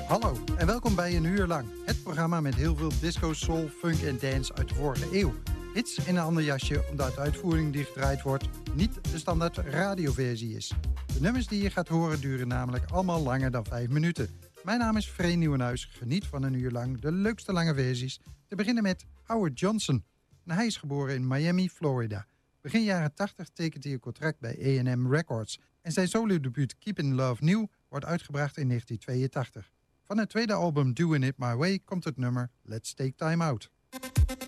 Hallo en welkom bij Een Uur Lang. Het programma met heel veel disco, soul, funk en dance uit de vorige eeuw. Hits in een ander jasje, omdat de uitvoering die gedraaid wordt niet de standaard radioversie is. De nummers die je gaat horen duren namelijk allemaal langer dan 5 minuten. Mijn naam is Free Nieuwenhuis. Geniet van Een Uur Lang de leukste lange versies. Te beginnen met Howard Johnson. En hij is geboren in Miami, Florida. Begin jaren 80 tekent hij een contract bij A&M Records. En zijn solo-debuut Keepin' Love New wordt uitgebracht in 1982. Van het tweede album Doing It My Way komt het nummer Let's Take Time Out.